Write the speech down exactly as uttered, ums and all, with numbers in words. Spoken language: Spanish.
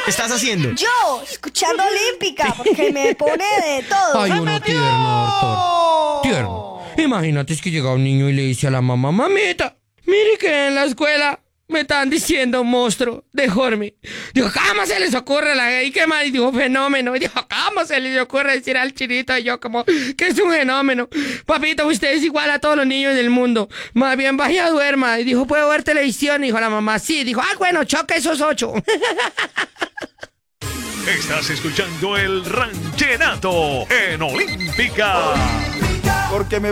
estás haciendo? Yo, escuchando Olímpica, porque me pone de todo. Ay, uno tierno, Arthur. Tierno. Imagínate es que llega un niño y le dice a la mamá, mamita, mire que en la escuela me están diciendo monstruo, deforme. Dijo, ¿cómo se les ocurre la ¿Y qué más? Y dijo, fenómeno. Y dijo, ¿cómo se les ocurre decir al chinito? Y yo como, que es un fenómeno. Papito, usted es igual a todos los niños del mundo. Más bien, vaya, duerma. Y dijo, ¿puedo ver televisión? Y dijo la mamá, sí. Dijo, ah, bueno, choque esos ocho. Estás escuchando el Ranchenato en Olímpica. Porque me